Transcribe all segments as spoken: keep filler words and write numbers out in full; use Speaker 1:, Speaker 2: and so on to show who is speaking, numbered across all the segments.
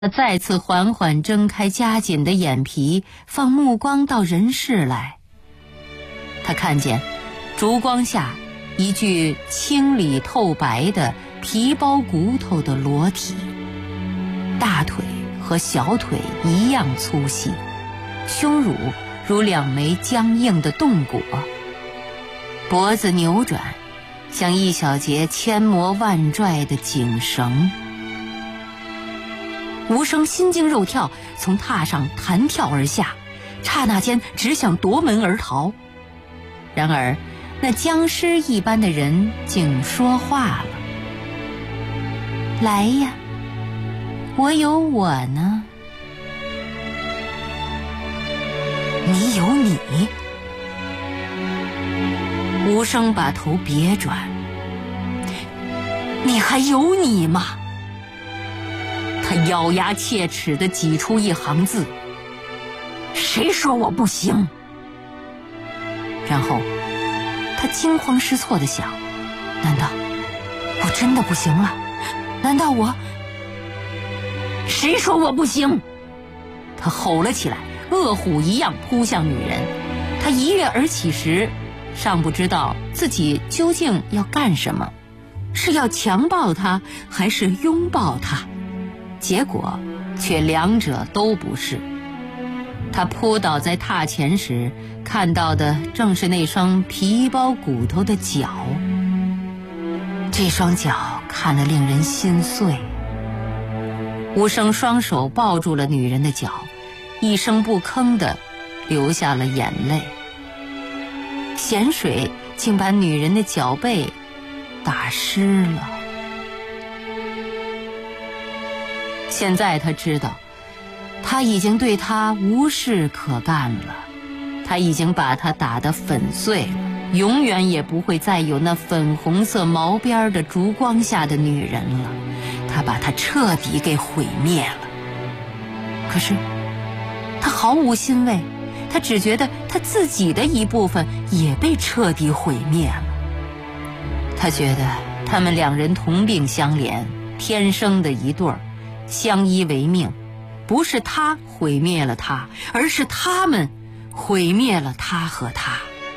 Speaker 1: 他再次缓缓睁开夹紧的眼皮，放目光到人世来。他看见烛光下一具青里透白的皮包骨头的裸体，大腿和小腿一样粗细，胸乳如两枚僵硬的冻果，脖子扭转，像一小节千磨万拽的颈绳。无声心惊肉跳，从榻上弹跳而下，刹那间只想夺门而逃。然而那僵尸一般的人竟说话了：来呀，我有我呢。你有你。无声把头别转。你还有你吗？他咬牙切齿地挤出一行字：谁说我不行？然后他惊慌失措地想：难道我真的不行了？难道我……谁说我不行？他吼了起来，恶虎一样扑向女人。他一跃而起时，尚不知道自己究竟要干什么，是要强暴她还是拥抱她？结果却两者都不是。他扑倒在榻前时，看到的正是那双皮包骨头的脚。这双脚看了令人心碎。无声双手抱住了女人的脚，一声不吭地流下了眼泪。咸水竟把女人的脚背打湿了。现在他知道，他已经对她无事可干了，他已经把她打得粉碎了，永远也不会再有那粉红色毛边的烛光下的女人了，他把她彻底给毁灭了。可是他毫无欣慰，他只觉得他自己的一部分也被彻底毁灭了。他觉得他们两人同病相怜，天生的一对儿，相依为命，不是他毁灭了他，而是他们毁灭了他和他。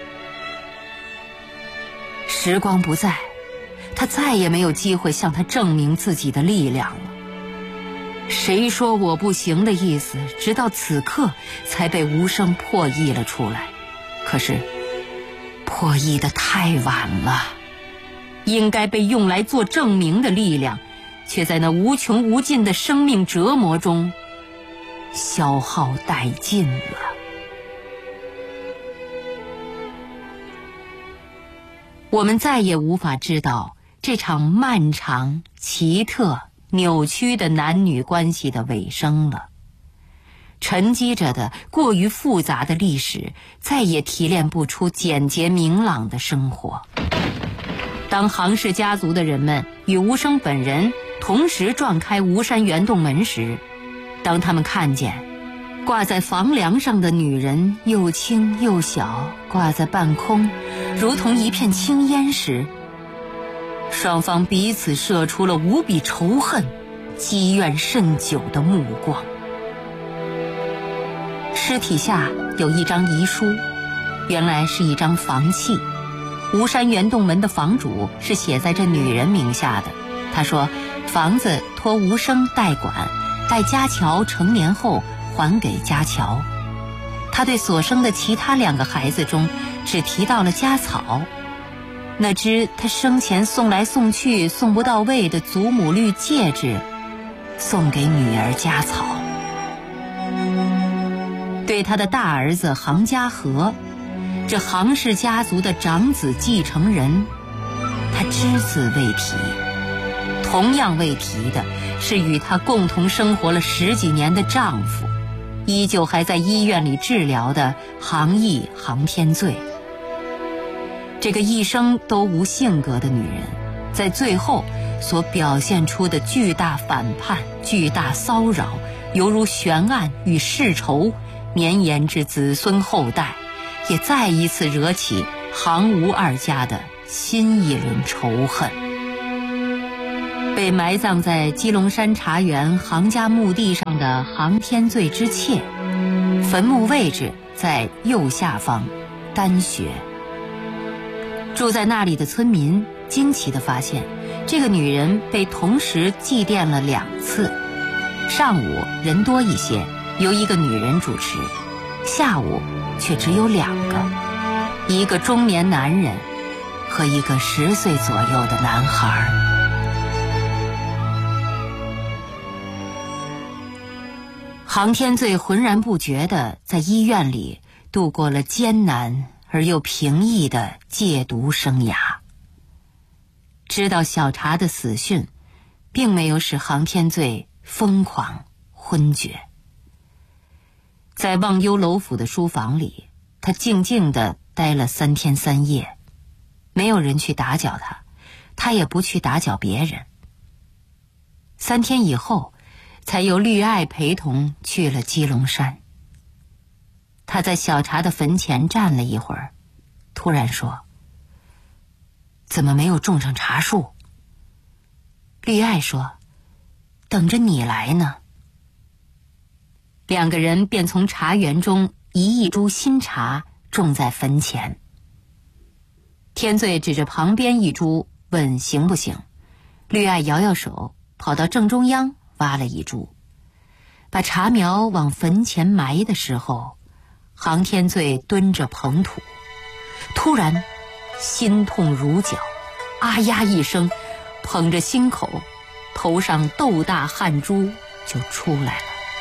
Speaker 1: 时光不在，他再也没有机会向他证明自己的力量了。谁说我不行的意思，直到此刻才被无声破译了出来。可是破译得太晚了，应该被用来做证明的力量，却在那无穷无尽的生命折磨中消耗殆尽了。我们再也无法知道这场漫长、奇特、扭曲的男女关系的尾声了。沉积着的过于复杂的历史，再也提炼不出简洁明朗的生活。当杭氏家族的人们与无声本人同时撞开吴山圆洞门时，当他们看见挂在房梁上的女人又轻又小，挂在半空，如同一片青烟时，双方彼此射出了无比仇恨、积怨甚久的目光。尸体下有一张遗书，原来是一张房契。吴山圆洞门的房主是写在这女人名下的。他说，房子托吴生代管，待家乔成年后还给家乔。他对所生的其他两个孩子中，只提到了家草，那只他生前送来送去送不到位的祖母绿戒指，送给女儿家草。对他的大儿子杭家和，这杭氏家族的长子继承人，他只字未提。同样未提的是与他共同生活了十几年的丈夫，依旧还在医院里治疗的杭义杭天罪。这个一生都无性格的女人，在最后所表现出的巨大反叛、巨大骚扰，犹如悬案与世仇，绵延至子孙后代，也再一次惹起杭吴二家的新一轮仇恨。 被埋葬在基隆山茶园杭家墓地上的杭天罪之妾，坟墓位置在右下方丹穴。住在那里的村民惊奇地发现，这个女人被同时祭奠了两次。上午人多一些，由一个女人主持，下午却只有两个，一个中年男人和一个十岁左右的男孩。杭天罪浑然不觉地在医院里度过了艰难而又平易的戒毒生涯。知道小茶的死讯，并没有使杭天罪疯狂昏厥。在忘忧楼府的书房里，他静静地待了三天三夜，没有人去打搅他，他也不去打搅别人。三天以后，才由绿爱陪同去了基隆山。他在小茶的坟前站了一会儿，突然说：“怎么没有种上茶树？”绿爱说：“等着你来呢。”两个人便从茶园中移一株新茶种在坟前。天罪指着旁边一株问行不行，绿爱摇摇手，跑到正中央挖了一株，把茶苗往坟前埋的时候，杭天罪蹲着捧土，突然心痛如绞，啊呀一声，捧着心口，头上豆大汗珠就出来了。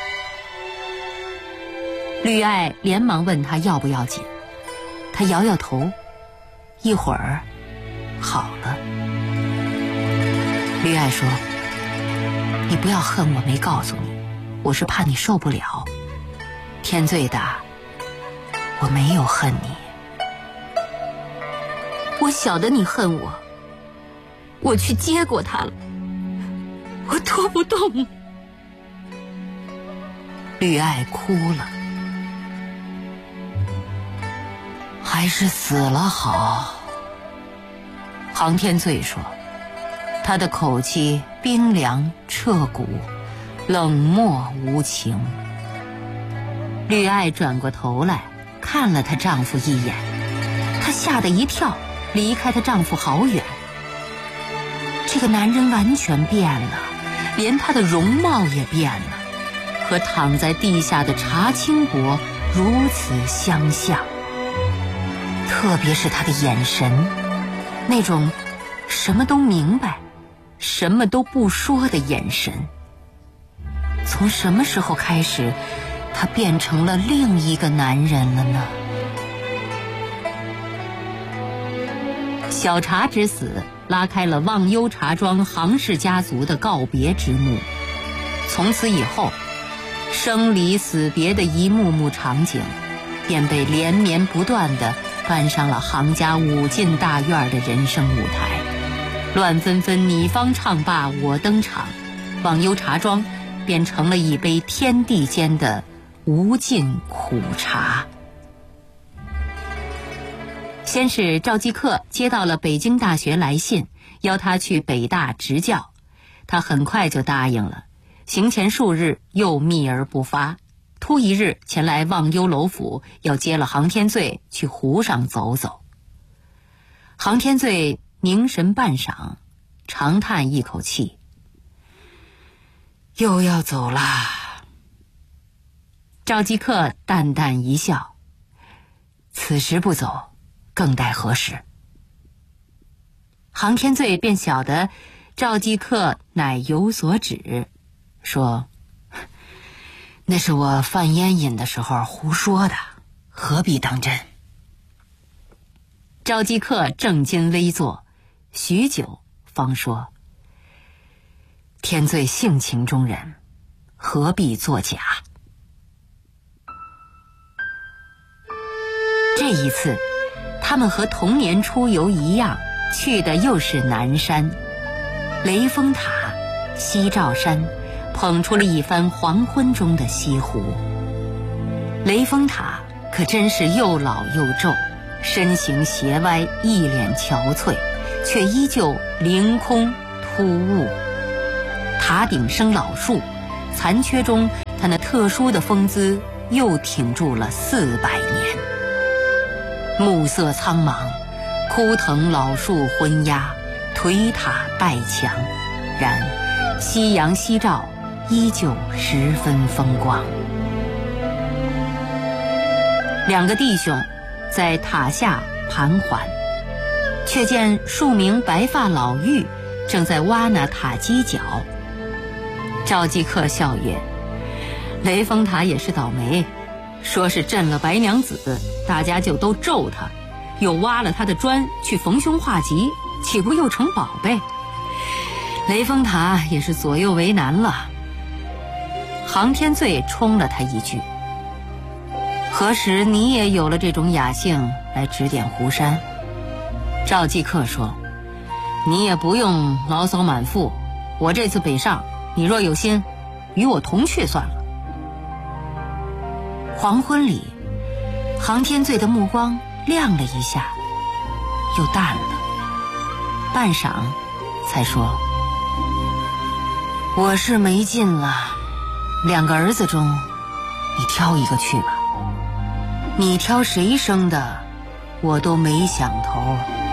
Speaker 1: 绿爱连忙问他要不要紧，他摇摇头，一会儿好了。绿爱说：“你不要恨我没告诉你，我是怕你受不了。天罪大，我没有恨你。我晓得你恨我，我去接过他了，我拖不动。”绿爱哭了。还是死了好。杭天罪说，他的口气冰凉彻骨，冷漠无情。绿爱转过头来看了她丈夫一眼，她吓得一跳，离开她丈夫好远。这个男人完全变了，连他的容貌也变了，和躺在地下的茶青伯如此相像。特别是他的眼神，那种什么都明白什么都不说的眼神。从什么时候开始，他变成了另一个男人了呢？小茶之死拉开了忘忧茶庄杭氏家族的告别之幕。从此以后，生离死别的一幕幕场景便被连绵不断地搬上了杭家五进大院的人生舞台。乱纷纷，你方唱罢我登场，忘忧茶庄便成了一杯天地间的无尽苦茶。先是赵继克接到了北京大学来信，邀他去北大执教，他很快就答应了。行前数日又秘而不发，突一日前来忘忧楼府，要接了杭天罪去湖上走走。杭天罪凝神半晌，长叹一口气，又要走啦。赵继克淡淡一笑，此时不走，更待何时？杭天罪便晓得赵继克乃有所指，说：那是我犯烟瘾的时候胡说的，何必当真？赵继克正襟危坐，许久方说：天罪性情中人，何必作假？这一次他们和同年出游一样，去的又是南山。雷峰塔、西照山捧出了一番黄昏中的西湖。雷峰塔可真是又老又皱，身形斜歪，一脸憔悴，却依旧凌空突兀， 塔顶生老树，残缺中他那特殊的风姿又挺住了四百年。暮色苍茫，枯藤老树昏鸦，颓塔败墙，然夕阳西照，依旧十分风光。两个弟兄在塔下盘桓，却见数名白发老妪正在挖那塔基角。赵继克笑曰：雷峰塔也是倒霉，说是震了白娘子，大家就都咒他，又挖了他的砖去逢凶化吉，岂不又成宝贝？雷峰塔也是左右为难了。杭天醉冲了他一句：何时你也有了这种雅兴来指点湖山？赵继克说：你也不用牢骚满腹，我这次北上，你若有心，与我同去算了。黄昏里，杭天醉的目光亮了一下，又淡了，半晌才说：我是没劲了，两个儿子中你挑一个去吧，你挑谁生的我都没想头。